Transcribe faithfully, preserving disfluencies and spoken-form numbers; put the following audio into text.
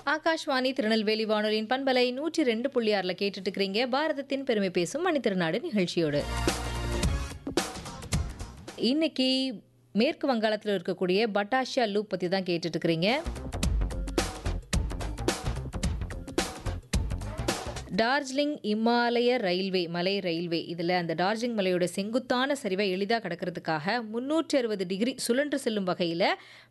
ஆகாஷ்வாணி திருநெல்வேலி வானொலியின் பண்பலை நூற்றி ரெண்டு புள்ளி ஆறுல கேட்டுட்டு இருக்கிறீங்க பாரதத்தின் பெருமை பேசும் மணித்திருநாடு நிகழ்ச்சியோடு. இன்னைக்கு மேற்கு வங்காளத்தில் இருக்கக்கூடிய பட்டாஷியா லூப் பற்றி தான் கேட்டுட்டு இருக்கிறீங்க. டார்ஜிலிங் இமாலய ரயில்வே மலை ரயில்வே இதில் அந்த டார்ஜிலிங் மலையோட செங்குத்தான சரிவை எளிதாக கடக்கிறதுக்காக முன்னூற்றி அறுபது டிகிரி சுழன்று செல்லும் வகையில்